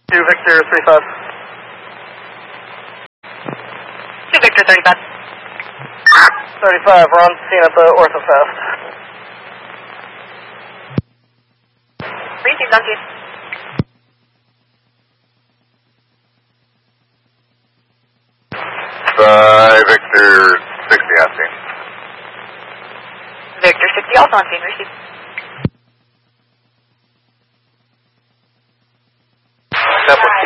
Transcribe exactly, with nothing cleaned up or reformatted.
two Victor thirty-five. two Victor thirty-five. thirty-five, we're on scene at the OrthoFest. Received on scene. five Victor sixty on scene. Victor sixty also on scene, received. Template